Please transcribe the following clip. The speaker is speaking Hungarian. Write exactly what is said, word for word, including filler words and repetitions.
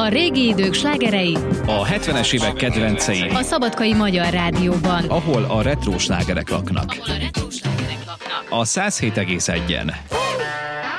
A régi idők slágerei, a hetvenes évek kedvencei, a Szabadkai Magyar Rádióban, ahol a retro slágerek laknak. ahol a retro slágerek laknak. A száz hét egész egyen.